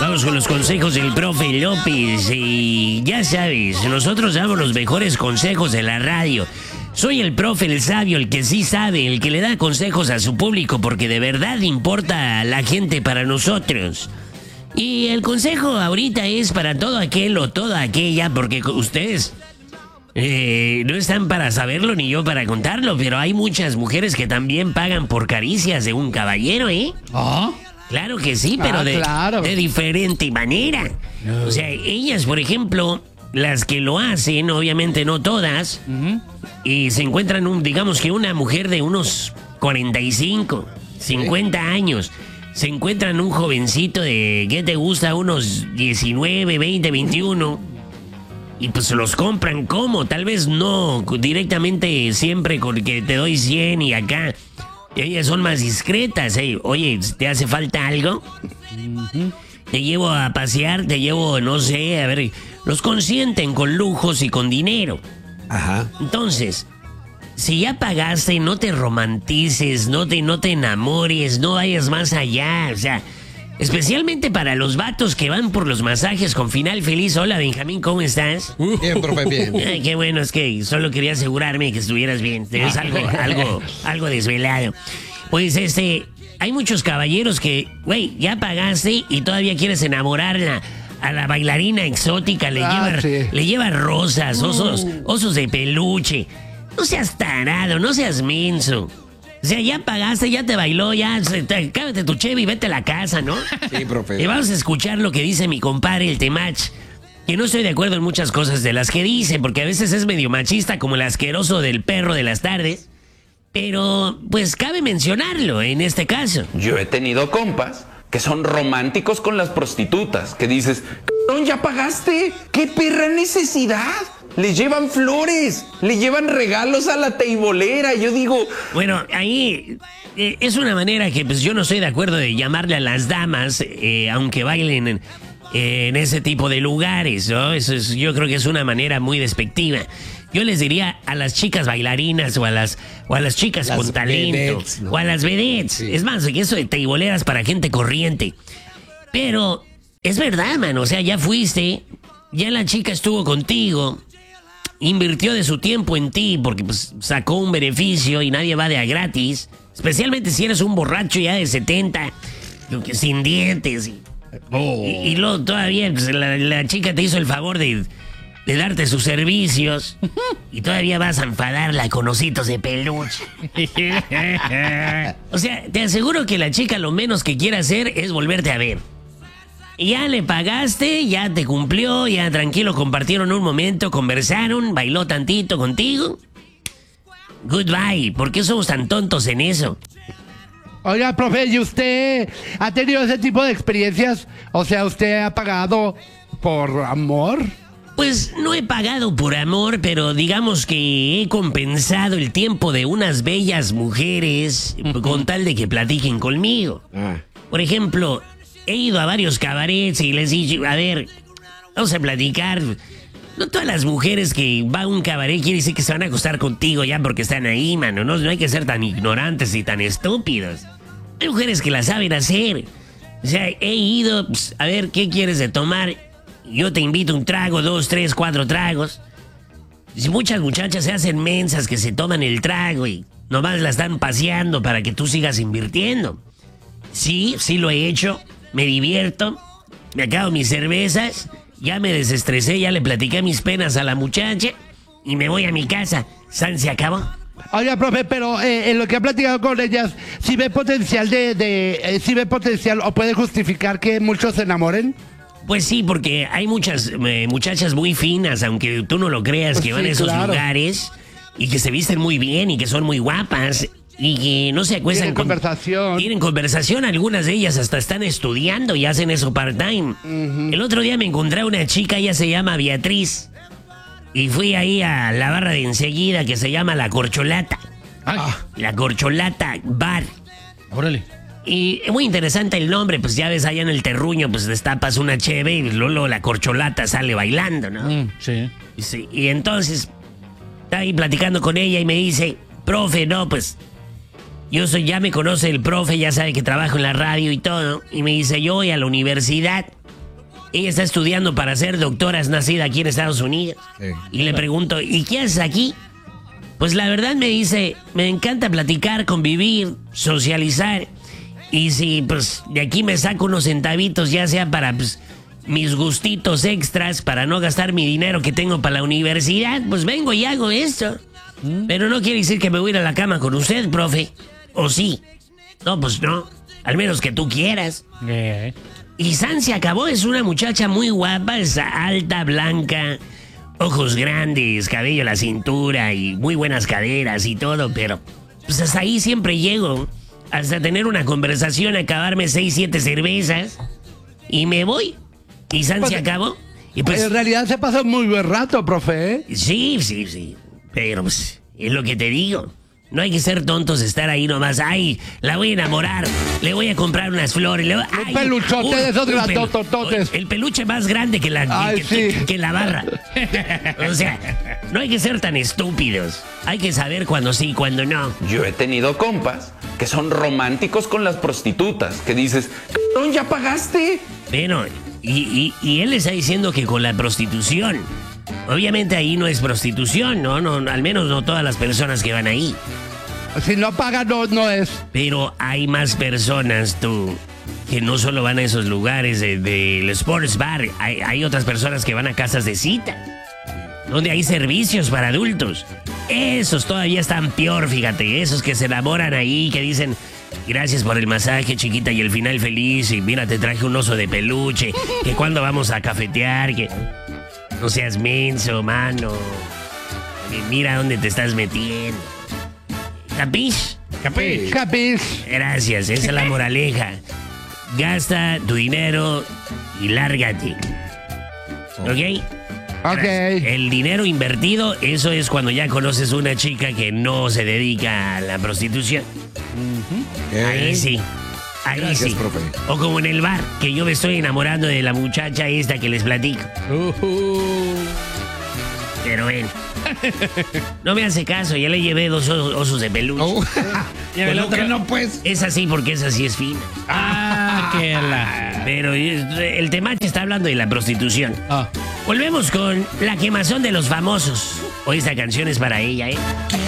Vamos con los consejos del profe López. Y ya sabes, nosotros damos los mejores consejos de la radio. Soy el profe, el sabio, el que sí sabe, el que le da consejos a su público porque de verdad importa a la gente para nosotros. Y el consejo ahorita es para todo aquel o toda aquella, porque ustedes no están para saberlo ni yo para contarlo, pero hay muchas mujeres que también pagan por caricias de un caballero, ¿eh? ¿Ah? Claro que sí, pero de diferente manera. O sea, ellas, por ejemplo, las que lo hacen, obviamente no todas, y se encuentran, digamos que una mujer de unos 45, 50 años, se encuentran un jovencito de, ¿qué te gusta? Unos 19, 20, 21... Y pues los compran, ¿cómo? Tal vez no directamente siempre con que te doy 100 y acá. Ellas son más discretas, ¿eh? Oye, ¿te hace falta algo? Te llevo a pasear, te llevo, no sé, a ver. Los consienten con lujos y con dinero. Ajá. Entonces, si ya pagaste, no te romantices, no te enamores, no vayas más allá, o sea... Especialmente para los vatos que van por los masajes con final feliz. Hola, Benjamín, ¿cómo estás? Bien, profe, bien. Ay, qué bueno, es que solo quería asegurarme que estuvieras bien. Te ves algo desvelado. Pues hay muchos caballeros que, güey, ya pagaste y todavía quieres enamorar a la bailarina exótica. Le lleva rosas, osos de peluche. No seas tarado, no seas menso. O sea, ya pagaste, ya te bailó, ya cábate tu cheve y vete a la casa, ¿no? Sí, profe. Y vamos a escuchar lo que dice mi compadre, el Temach. Que no estoy de acuerdo en muchas cosas de las que dice, porque a veces es medio machista, como el asqueroso del perro de las tardes. Pero, pues, cabe mencionarlo en este caso. Yo he tenido compas que son románticos con las prostitutas, que dices, cabrón, ya pagaste, qué perra necesidad. Le llevan flores, le llevan regalos a la teibolera. Yo digo... Bueno, ahí es una manera que pues yo no estoy de acuerdo de llamarle a las damas, aunque bailen en ese tipo de lugares, ¿no? Yo creo que es una manera muy despectiva. Yo les diría a las chicas bailarinas o a las chicas con talento, vedettes, ¿no? O a las vedettes. Sí. Es más, que eso de teiboleras para gente corriente. Pero es verdad, mano, o sea, ya fuiste, ya la chica estuvo contigo... Invirtió de su tiempo en ti porque pues, sacó un beneficio y nadie va de a gratis. Especialmente si eres un borracho ya de 70, sin dientes. Y luego todavía pues, la chica te hizo el favor de darte sus servicios. Y todavía vas a enfadarla con ositos de peluche. O sea, te aseguro que la chica lo menos que quiere hacer es volverte a ver. Ya le pagaste, ya te cumplió, ya tranquilo, compartieron un momento, conversaron, bailó tantito contigo. Goodbye. ¿Por qué somos tan tontos en eso? Oiga, profe, ¿y usted ha tenido ese tipo de experiencias? O sea, ¿usted ha pagado por amor? Pues no he pagado por amor, pero digamos que he compensado el tiempo de unas bellas mujeres con tal de que platiquen conmigo. Por ejemplo... He ido a varios cabarets y les he dicho, a ver, vamos a platicar. No todas las mujeres que van a un cabaret quiere decir que se van a acostar contigo ya porque están ahí, mano. No hay que ser tan ignorantes y tan estúpidos. Hay mujeres que la saben hacer. O sea, he ido, pues, a ver, ¿qué quieres de tomar? Yo te invito un trago, 2, 3, 4 tragos. Y muchas muchachas se hacen mensas que se toman el trago y nomás la están paseando para que tú sigas invirtiendo. Sí lo he hecho. Me divierto, me acabo mis cervezas, ya me desestresé, ya le platiqué mis penas a la muchacha y me voy a mi casa. ¿San se acabó? Oiga, profe, pero en lo que ha platicado con ellas, ¿sí ve potencial sí ve potencial o puede justificar que muchos se enamoren? Pues sí, porque hay muchas muchachas muy finas, aunque tú no lo creas, pues que van a esos lugares y que se visten muy bien y que son muy guapas. Y que no se acuestan Tienen conversación, algunas de ellas hasta están estudiando y hacen eso part-time. El otro día me encontré a una chica, ella se llama Beatriz. Y fui ahí a la barra de enseguida que se llama La Corcholata. La Corcholata Bar. Órale. Y es muy interesante el nombre, pues ya ves allá en el terruño, pues destapas una cheve y luego la corcholata sale bailando, ¿no? Sí. Y entonces, estaba ahí platicando con ella y me dice, profe, no, pues... ya me conoce el profe, ya sabe que trabajo en la radio y todo. Y me dice, yo voy a la universidad Ella está estudiando para ser doctora, es nacida aquí en Estados Unidos. Sí. Y le pregunto, ¿y qué haces aquí? Pues la verdad me dice, me encanta platicar, convivir, socializar. Y si pues de aquí me saco unos centavitos, ya sea para pues, mis gustitos extras, para no gastar mi dinero que tengo para la universidad, pues vengo y hago esto. Pero no quiere decir que me voy a ir a la cama con usted, profe. ¿O sí? No, pues no. Al menos que tú quieras. Y San se acabó, es una muchacha muy guapa, es alta, blanca, ojos grandes, cabello a la cintura y muy buenas caderas y todo, pero pues hasta ahí siempre llego. Hasta tener una conversación, acabarme 6, 7 cervezas y me voy. Y San se acabó. Y pues, en realidad se pasó muy buen rato, profe, ¿eh? Sí. Pero pues, es lo que te digo. No hay que ser tontos, estar ahí nomás. Ay, la voy a enamorar, le voy a comprar unas flores. Un peluchote de esos grandotototes. El peluche más grande que la, Ay, sí. que la barra. O sea, no hay que ser tan estúpidos. Hay que saber cuándo sí y cuándo no. Yo he tenido compas que son románticos con las prostitutas, que dices, cabrón, ya pagaste. Bueno, y él le está diciendo que con la prostitución. Obviamente ahí no es prostitución, ¿no? Al menos no todas las personas que van ahí. Si no paga, no es. Pero hay más personas, tú, que no solo van a esos lugares del sports bar. Hay otras personas que van a casas de cita, donde hay servicios para adultos. Esos todavía están peor, fíjate. Esos que se enamoran ahí, que dicen, gracias por el masaje, chiquita, y el final feliz. Y mira, te traje un oso de peluche. Que cuando vamos a cafetear, que... No seas menso, mano. Mira dónde te estás metiendo. ¿Capis? Capis. Gracias, esa es la moraleja. Gasta tu dinero y lárgate. ¿Ok? Ok. El dinero invertido, eso es cuando ya conoces una chica que no se dedica a la prostitución. Ahí sí. Ahí Gracias, sí. profe. O como en el bar, que yo me estoy enamorando de la muchacha esta que les platico. Pero bueno. No me hace caso, ya le llevé 2 osos de peluche. ¿Por qué no, pues? Es así porque esa sí es fina. Pero el temache está hablando de la prostitución. Volvemos con la quemazón de los famosos. Hoy esta canción es para ella, ¿eh?